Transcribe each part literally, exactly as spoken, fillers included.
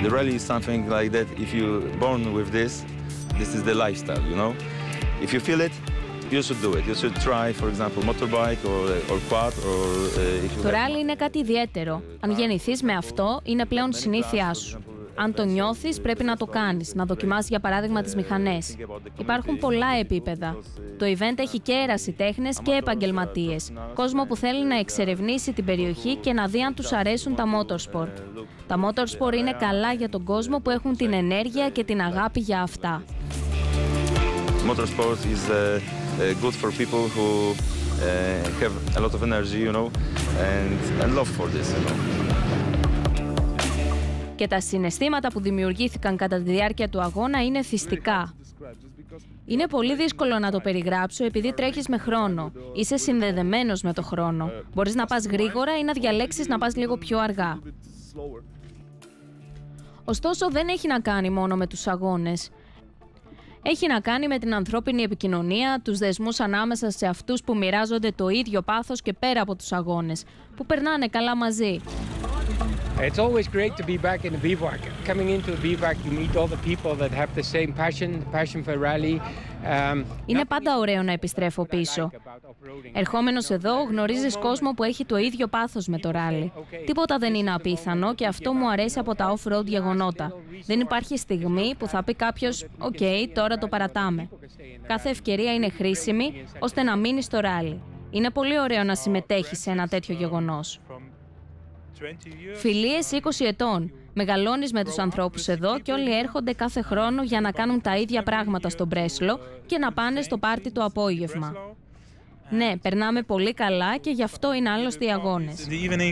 The rally is something like that. If you're born with this, this is the lifestyle, you know. If you feel it, you should do it. You should try, for example, motorbike or, or quad or uh, if you. Το ράλι είναι κάτι ιδιαίτερο. Αν γεννηθείς με αυτό, είναι πλέον συνήθειά σου. Αν το νιώθεις, πρέπει να το κάνεις, να δοκιμάσεις για παράδειγμα τις μηχανές. Υπάρχουν πολλά επίπεδα. Το event έχει και ερασιτέχνες και επαγγελματίες. Κόσμο που θέλει να εξερευνήσει την περιοχή και να δει αν τους αρέσουν τα motorsport. Τα motorsport είναι καλά για τον κόσμο που έχουν την ενέργεια και την αγάπη για αυτά. Motorsport is uh, good for people who uh, have a lot of energy, you know, and, and love for this, you know. Και τα συναισθήματα που δημιουργήθηκαν κατά τη διάρκεια του αγώνα είναι θυστικά. Είναι πολύ δύσκολο να το περιγράψω επειδή τρέχεις με χρόνο. Είσαι συνδεδεμένος με το χρόνο. Μπορείς να πας γρήγορα ή να διαλέξεις να πας λίγο πιο αργά. Ωστόσο, δεν έχει να κάνει μόνο με τους αγώνες. Έχει να κάνει με την ανθρώπινη επικοινωνία, τους δεσμούς ανάμεσα σε αυτούς που μοιράζονται το ίδιο πάθος και πέρα από τους αγώνες, που περνάνε καλά μαζί. It's always great to be back in the bivouac. Coming into the bivouac, you meet all the people that have the same passion, passion for rally. Um, Είναι πάντα ωραίο να επιστρέφω πίσω. Ερχόμενος εδώ, γνωρίζεις κόσμο που έχει το ίδιο πάθος με το ράλι. Τίποτα δεν είναι απίθανο και αυτό μου αρέσει από τα off-road γεγονότα. Δεν υπάρχει στιγμή που θα πει κάποιος «ΟΚ, okay, τώρα το παρατάμε». Κάθε ευκαιρία είναι χρήσιμη ώστε να μείνει στο ράλι. Είναι πολύ ωραίο να συμμετέχεις σε ένα τέτοιο γεγονός. Φιλίες είκοσι ετών. Μεγαλώνεις με τους ανθρώπους εδώ και όλοι έρχονται κάθε χρόνο για να κάνουν τα ίδια πράγματα στο Μπρέσλο και να πάνε στο πάρτι το απόγευμα. Ναι, περνάμε πολύ καλά και γι' αυτό είναι άλλωστε οι αγώνες.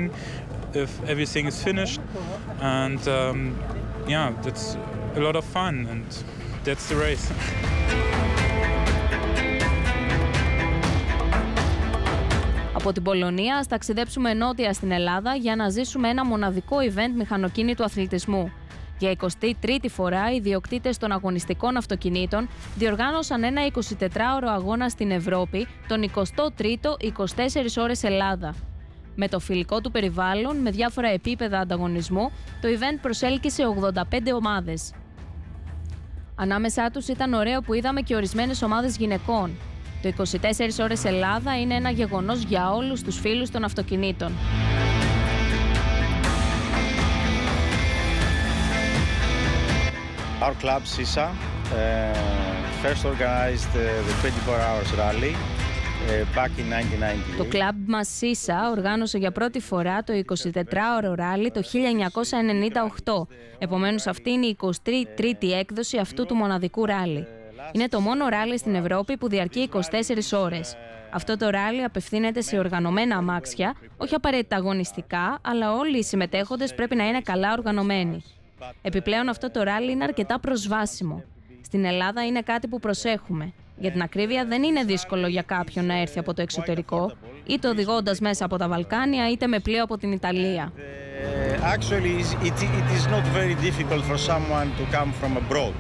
Από την Πολωνία ας ταξιδέψουμε νότια στην Ελλάδα για να ζήσουμε ένα μοναδικό event μηχανοκίνητου αθλητισμού. Για εικοστή τρίτη φορά, οι ιδιοκτήτες των αγωνιστικών αυτοκινήτων διοργάνωσαν ένα εικοσιτετράωρο αγώνα στην Ευρώπη, τον εικοστό τρίτο είκοσι τέσσερις ώρες Ελλάδα. Με το φιλικό του περιβάλλον, με διάφορα επίπεδα ανταγωνισμού, το event προσέλκυσε ογδόντα πέντε ομάδες. Ανάμεσά τους ήταν ωραίο που είδαμε και ορισμένες ομάδες γυναικών. Το είκοσι τέσσερις ώρες Ελλάδα είναι ένα γεγονός για όλους τους φίλους των αυτοκινήτων. Our club Sisa uh, first organized uh, the twenty-four hours rally uh, back in nineteen ninety-eight. Το κλαμπ μας Sisa οργάνωσε για πρώτη φορά το εικοσιτετράωρο ράλι το χίλια εννιακόσια ενενήντα οκτώ. Επομένως αυτή είναι η εικοστή τρίτη έκδοση αυτού του μοναδικού ράλι. Είναι το μόνο ράλι στην Ευρώπη που διαρκεί είκοσι τέσσερις ώρες. Αυτό το ράλι απευθύνεται σε οργανωμένα αμάξια, όχι απαραίτητα αγωνιστικά, αλλά όλοι οι συμμετέχοντες πρέπει να είναι καλά οργανωμένοι. Επιπλέον αυτό το ράλι είναι αρκετά προσβάσιμο. Στην Ελλάδα είναι κάτι που προσέχουμε. Για την ακρίβεια δεν είναι δύσκολο για κάποιον να έρθει από το εξωτερικό, είτε οδηγώντας μέσα από τα Βαλκάνια, είτε με πλοίο από την Ιταλία. Actually, it, it is not very difficult for someone to come from abroad.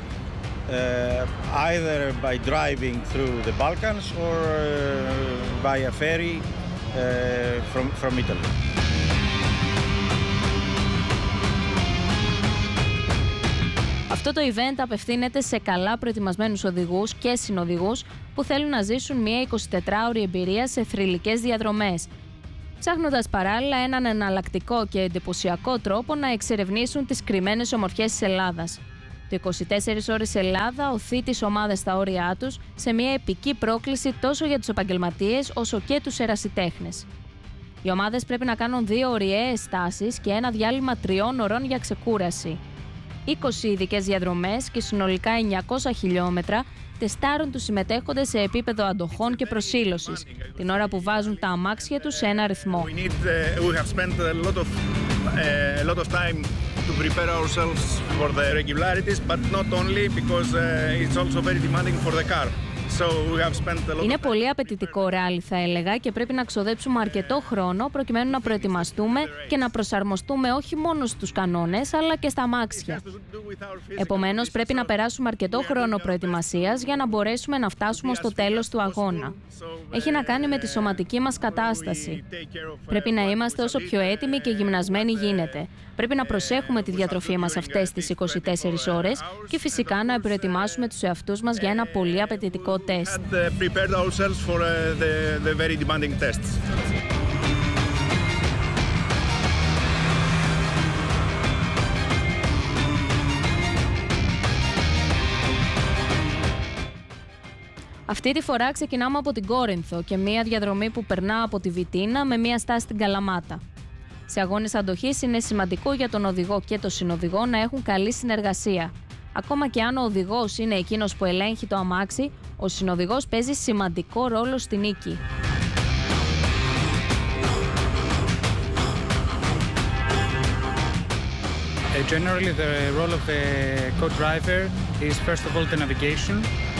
Uh, either by driving through the Balkans or uh, by a ferry uh, from, from Italy. Αυτό το event απευθύνεται σε καλά προετοιμασμένους οδηγούς και συνοδηγούς που θέλουν να ζήσουν μια εικοσιτετράωρη εμπειρία σε θρυλικές διαδρομές, ψάχνοντας παράλληλα έναν εναλλακτικό και εντυπωσιακό τρόπο να εξερευνήσουν τις κρυμμένες ομορφιές της Ελλάδας. Το είκοσι τέσσερις ώρες Ελλάδα οθεί τις ομάδες στα όρια τους σε μια επική πρόκληση τόσο για τους επαγγελματίες όσο και τους ερασιτέχνες. Οι ομάδες πρέπει να κάνουν δύο ωριαίες στάσεις και ένα διάλειμμα τριών ωρών για ξεκούραση. είκοσι ειδικές διαδρομές και συνολικά εννιακόσια χιλιόμετρα τεστάρουν τους συμμετέχοντες σε επίπεδο αντοχών και προσήλωσης, την ώρα που βάζουν τα αμάξια τους σε ένα ρυθμό. To prepare ourselves for the regularities, but not only because uh, it's also very demanding for the car. Είναι πολύ απαιτητικό ράλι, θα έλεγα, και πρέπει να ξοδέψουμε αρκετό χρόνο προκειμένου να προετοιμαστούμε και να προσαρμοστούμε όχι μόνο στους κανόνες, αλλά και στα αμάξια. Επομένως, πρέπει να περάσουμε αρκετό χρόνο προετοιμασίας για να μπορέσουμε να φτάσουμε στο τέλος του αγώνα. Έχει να κάνει με τη σωματική μας κατάσταση. Πρέπει να είμαστε όσο πιο έτοιμοι και γυμνασμένοι γίνεται. Πρέπει να προσέχουμε τη διατροφή μας αυτές τις είκοσι τέσσερις ώρες και φυσικά να προετοιμάσουμε τους εαυτούς μας για ένα πολύ απαιτητικό τεστ. Αυτή τη φορά ξεκινάμε από την Κόρινθο και μία διαδρομή που περνά από τη Βιτίνα με μία στάση στην Καλαμάτα. Σε αγώνες αντοχής είναι σημαντικό για τον οδηγό και τον συνοδηγό να έχουν καλή συνεργασία. Ακόμα και αν ο οδηγός είναι εκείνος που ελέγχει το αμάξι, ο συνοδηγός παίζει σημαντικό ρόλο στη νίκη. Generally, the role of the co-driver is first of all the navigation.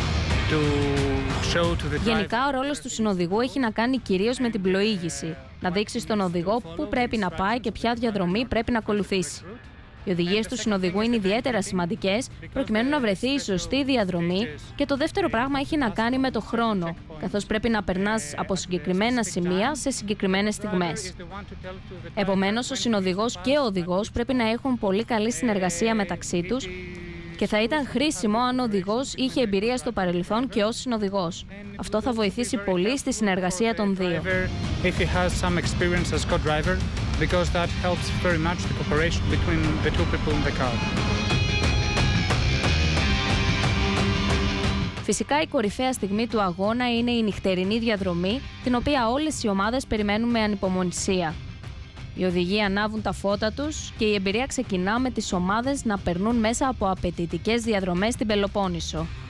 Γενικά, ο ρόλος του συνοδηγού έχει να κάνει κυρίως με την πλοήγηση. Να δείξει στον οδηγό πού πρέπει να πάει και ποια διαδρομή πρέπει να ακολουθήσει. Οι οδηγίες του συνοδηγού είναι ιδιαίτερα σημαντικές προκειμένου να βρεθεί η σωστή διαδρομή και το δεύτερο πράγμα έχει να κάνει με το χρόνο, καθώς πρέπει να περνάς από συγκεκριμένα σημεία σε συγκεκριμένες στιγμές. Επομένως, ο συνοδηγός και ο οδηγός πρέπει να έχουν πολύ καλή συνεργασία μεταξύ τους και θα ήταν χρήσιμο αν ο οδηγός είχε εμπειρία στο παρελθόν και ως συνοδηγός. Αυτό θα βοηθήσει πολύ στη συνεργασία των δύο. Φυσικά η κορυφαία στιγμή του αγώνα είναι η νυχτερινή διαδρομή, την οποία όλες οι ομάδες περιμένουν με ανυπομονησία. Οι οδηγοί ανάβουν τα φώτα τους και η εμπειρία ξεκινά με τις ομάδες να περνούν μέσα από απαιτητικές διαδρομές στην Πελοπόννησο.